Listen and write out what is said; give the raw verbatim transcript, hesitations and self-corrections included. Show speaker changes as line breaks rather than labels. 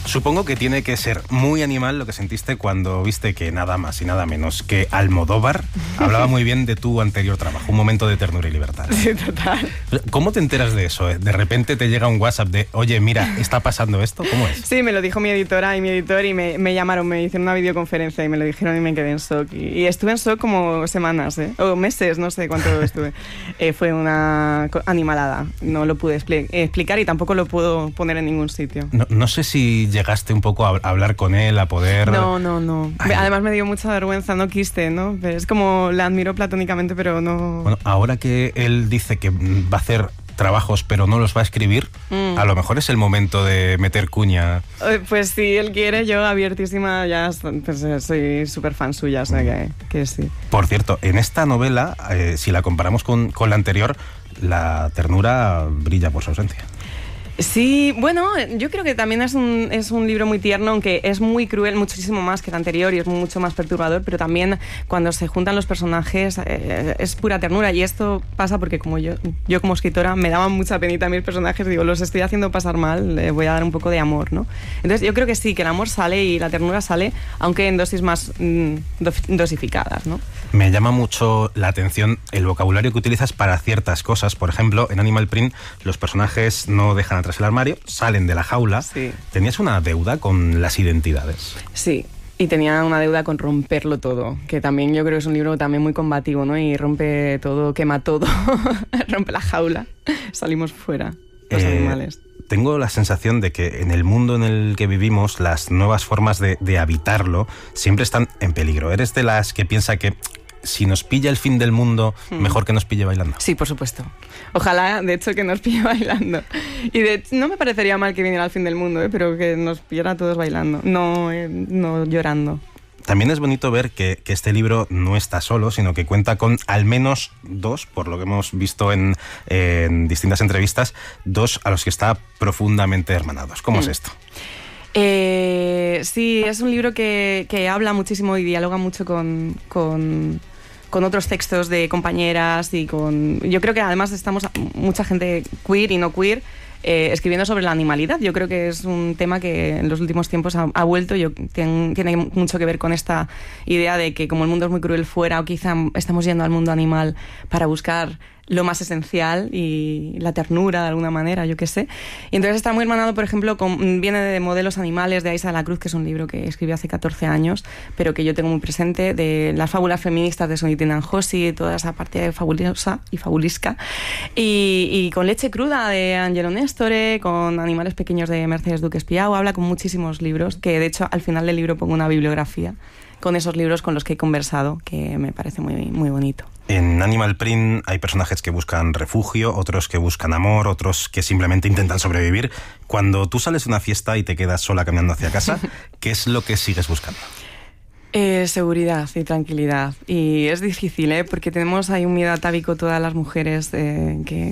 Supongo que tiene que ser muy animal lo que sentiste cuando viste que nada más y nada menos que Almodóvar hablaba muy bien de tu anterior trabajo, Un momento de ternura y libertad.
Sí, total.
¿Cómo te enteras de eso? De repente te llega un WhatsApp de, oye, mira, ¿está pasando esto? ¿Cómo es?
Sí, me lo dijo mi editora y mi editor y me, me llamaron, me hicieron una videoconferencia y me lo dijeron y me quedé en shock. Y, y estuve en shock como semanas, ¿eh? O meses, no sé cuánto estuve. Eh, fue una animalada. No lo pude expli- explicar y tampoco lo puedo poner en ningún sitio.
No, no sé si llegaste un poco a hablar con él, a poder...
No, no, no.
Ay.
Además me dio mucha vergüenza, no quiste, ¿no? Pero es como la admiro platónicamente, pero no...
Bueno, ahora que él dice que va a hacer trabajos pero no los va a escribir, mm. a lo mejor es el momento de meter cuña.
Pues si él quiere, yo abiertísima, ya pues, soy súper fan suya, o sea que, que sí.
Por cierto, en esta novela, eh, si la comparamos con, con la anterior, la ternura brilla por su ausencia.
Sí, bueno, yo creo que también es un, es un libro muy tierno, aunque es muy cruel, muchísimo más que el anterior y es mucho más perturbador, pero también cuando se juntan los personajes eh, es pura ternura y esto pasa porque como yo, yo como escritora me daban mucha penita a mis personajes, digo, los estoy haciendo pasar mal, les voy a dar un poco de amor, ¿no? Entonces yo creo que sí, que el amor sale y la ternura sale, aunque en dosis más mm, dosificadas, ¿no?
Me llama mucho la atención el vocabulario que utilizas para ciertas cosas. Por ejemplo, en Animal Print los personajes no dejan atrás el armario, salen de la jaula.
Sí.
¿Tenías una deuda con las identidades?
Sí. Y tenía una deuda con romperlo todo, que también yo creo que es un libro también muy combativo, ¿no? Y rompe todo, quema todo, rompe la jaula, salimos fuera, los eh, animales.
Tengo la sensación de que en el mundo en el que vivimos, las nuevas formas de, de habitarlo siempre están en peligro. ¿Eres de las que piensa que si nos pilla el fin del mundo, hmm. mejor que nos pille bailando?
Sí, por supuesto. Ojalá, de hecho, que nos pille bailando. Y de hecho, no me parecería mal que viniera el fin del mundo, ¿eh? Pero que nos pillara todos bailando, no, eh, no llorando.
También es bonito ver que, que este libro no está solo, sino que cuenta con al menos dos, por lo que hemos visto en, en distintas entrevistas, dos a los que está profundamente hermanados. ¿Cómo hmm. es esto?
Eh, sí, es un libro que, que habla muchísimo y dialoga mucho con... con con otros textos de compañeras y con... Yo creo que además estamos mucha gente queer y no queer eh, escribiendo sobre la animalidad. Yo creo que es un tema que en los últimos tiempos ha, ha vuelto. Yo, tiene, tiene mucho que ver con esta idea de que como el mundo es muy cruel fuera o quizá estamos yendo al mundo animal para buscar lo más esencial y la ternura de alguna manera, yo qué sé. Y entonces está muy hermanado, por ejemplo, con, viene de Modelos Animales de Aisa de la Cruz, que es un libro que escribió hace catorce años, pero que yo tengo muy presente, de las fábulas feministas de Sonia Nanjosi, toda esa parte fabulosa y fabulisca. Y, y con Leche Cruda de Angelo Nestore, con Animales Pequeños de Mercedes Duque Espiau, habla con muchísimos libros, que de hecho al final del libro pongo una bibliografía con esos libros con los que he conversado, que me parece muy, muy bonito.
En Animal Print hay personajes que buscan refugio, otros que buscan amor, otros que simplemente intentan sobrevivir. Cuando tú sales de una fiesta y te quedas sola caminando hacia casa, ¿qué es lo que sigues buscando?
Eh, seguridad y tranquilidad. Y es difícil, ¿eh? Porque tenemos ahí un miedo atávico todas las mujeres eh, que...